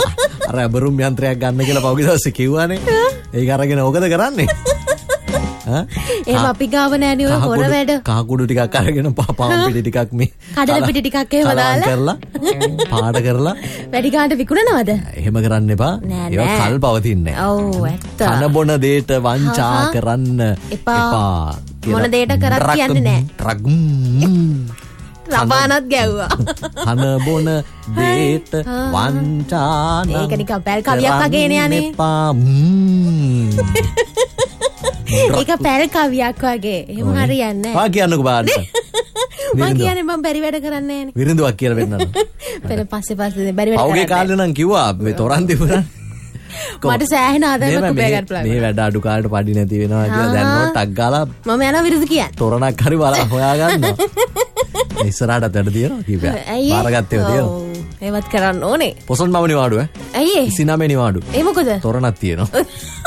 අර ඇඹරුම් යන්ත්‍රයක් ගන්න කියලා පහුගිය දවසේ කිව්වනේ. ඒක අරගෙන ඕකද කරන්නේ? එහෙම අපි ගාව නෑනේ ඔය හොර වැඩ. කහකුඩු ටිකක් අරගෙන පාම් පිටි ටිකක් මේ කඩල පිටි ටිකක් එහෙම දාලා කරලා පාඩ කරලා වැඩි ගානට විකුණනවද? එහෙම කරන්න එපා. ඒක කල් පවතින්නේ නෑ. ඔව් ඇත්ත. කන බොන දෙයට වංචා කරන්න එපා. මොන දෙයට කරත් කියන්නේ නෑ. රබානත් ගැව්වා. කන බොන දෙයට වංචා ඒක නිකන් පැල් කවියක් වගේනේ අනේ. ඒක පැල් කවියක් වගේ. එහෙම හරියන්නේ නෑ. ආ කියන්නකෝ බාන්න. මම කියන්නේ මම බැරි වැඩ කරන්නේ නෑනේ. විරින්දුවක් කියලා වෙන්නන්න. පෙර පස්සේ බැරි වැඩ කරන්නේ. පෞගේ කාලේ නම් කිව්වා මේ තොරන් දිපුරන්. මට සෑහෙන ආදායමක් උපය ගන්න පුළුවන්. මේ වැඩ අඩු කාලේට පඩි නැති වෙනවා කියලා දැන් නෝ ටක් ගාලා මම යනවා විරුදු කියන්නේ. තොරණක් හරි බලා හොයා ගන්නවා. ඉස්සරහට වැඩ තියෙනවා කීපයක්. බාරගත්තේ තියෙනවා. ඒවත් කරන්න ඕනේ. පොසොන් මම නිවාඩු ඇයි ඒ? 29 නිවාඩු. ඒ මොකද? තොරණක් තියෙනවා.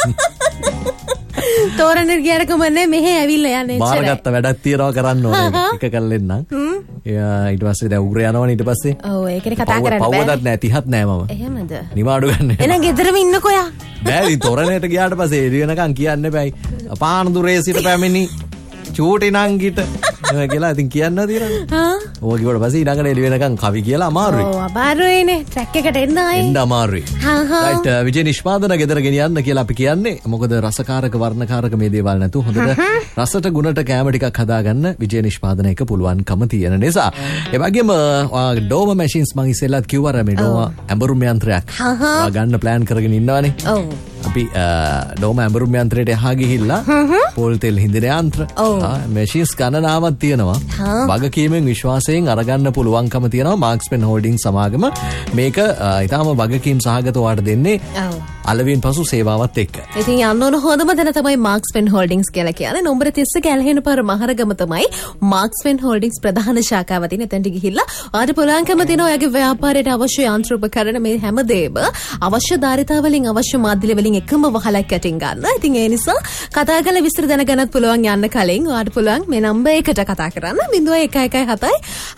තෝරන්න ගියර කමන්නේ මෙහෙ ඇවිල්ලා යන්නේ. බාරගත්ත වැඩක් තියනවා කරන්න ඕනේ. එක කරලෙන්නම්. ඊට පස්සේ දැන් උග්‍ර යනවනේ ඊට පස්සේ. ඔව් ඒකනේ කතා කරන්න බෑ. පවවදත් නෑ 30ත් නෑ මම. එහෙමද? නිවාඩු ගන්න. එහෙනම් ගෙදරම ඉන්නකෝ යා. බෑ ඉතින් තොරණයට ගියාට පස්සේ එළි වෙනකන් කියන්න බෑයි. පානදුරේ සිට පැමිණි චූටි නංගිට කියලා ඉතින් කියන්න තියෙනවා. ඕක කිව්වට පස්සේ ඊළඟට එළි වෙනකන් කවි කියලා අමාරුයි. ඔව් අමාරුයිනේ. ට්‍රැක් එකට එන්න ආයේ. එන්න අමාරුයි. රයිට් විජේ නිෂ්පාදන ගෙදර ගෙනියන්න කියලා අපි කියන්නේ. මොකද රසකාරක වර්ණකාරක මේ දේවල් නැතුව හොඳට රසට ගුණට කැම ටිකක් හදාගන්න විජේ නිෂ්පාදනයක පුළුවන්කම තියෙන නිසා. ඒ වගේම ඩෝම මැෂින්ස් මම ඉස්සෙල්ලත් කිව්වා මේ ඩෝම ඇඹරුම් යන්ත්‍රයක් ගන්න ප්ලෑන් කරගෙන ඉන්නවනේ. ඔව්. අපි ඩෝම ඇඹරුම් යන්ත්‍රයට එහා ගිහිල්ලා පොල් තෙල් හිඳින යන්ත්‍ර මැෂින්ස් ගණනාවක් තියෙනවා. වගකීමෙන් විශ්වාසයෙන් අරගන්න පුළුවන්කම තියෙනවා මාක්ස්පෙන් හෝල්ඩින් සමාගම. මේක ඊටාම වගකීම් සහගතව වාට දෙන්නේ අලවින් පසු සේවාවත් එක්ක. ඉතින් යන්න ඕන හොඳම තැන තමයි මාක්ස්පෙන් හෝල්ඩින්ස් කියලා කියන්නේ. නම්බර 30 කැලහෙන පාර මහරගම තමයි මාක්ස්පෙන් හෝල්ඩින්ස් ප්‍රධාන ශාඛාව තියෙන. එතනට ගිහිල්ලා ආට පුළුවන්කම තියෙනවා ඔයගේ ව්‍යාපාරයට අවශ්‍ය යන්ත්‍ර උපකරණ මේ හැමදේම අවශ්‍ය ධාරිතා වලින් අවශ්‍ය මාධ්‍ය වලින් එකම වහලක් යටින් ගන්න. ඉතින් ඒ නිසා කතා කරලා විස්තර දැනගන්නත් පුළුවන් යන්න කලින් ඔයාට පුළුවන් මේ නම්බර් එකට කතා කරන්න 0117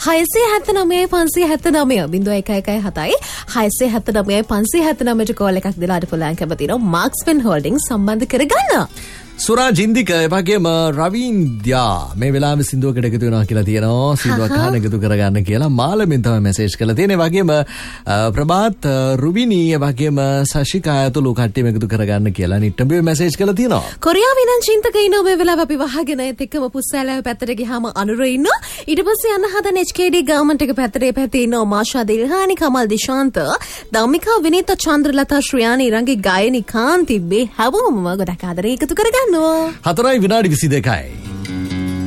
679 579 0117 679 579 කෝල් එකක් දාලා පුළුවන්කම තියෙනවා මාක්ස්පෙන් හෝල්ඩින්ස් සම්බන්ධ කරගන්න. සුරා ජින්දික එවැගේම රවීන්ද්‍යා මේ වෙලාවේ සින්දුවකට එකතු වෙනවා කියලා තියෙනවා. සින්දුවක් අහන්න එකතු කරගන්න කියලා මාළමින් තමයි මැසේජ් කරලා තියෙන්නේ. ඒ වගේම ප්‍රභාත් රුබිනී එවැගේම සශිකා ඇතුළු කට්ටියම එකතු කරගන්න කියලා නිට්ටඹේ මැසේජ් කරලා තියෙනවා. කොරියාවේ නම් චින්තක ඉන්නවා මේ වෙලාව අපි වහගෙන ඒත් එක්කම පුස්සෑලාවේ පැත්තට ගියාම අනුර ඉන්නවා. ඊට පස්සේ යන හදන HKD ගවර්න්මන්ට් එක පැත්තේ ඉන්නවා මාෂා දිල්හානි කමල් දිශාන්ත ධම්මිකා විනීත චන්ද්‍රලතා ශ්‍රියානි රංගි ගායනි කාන්ති බේ හැමෝම ගොඩක් ආදරේ එකතු කරගන්න. 4:22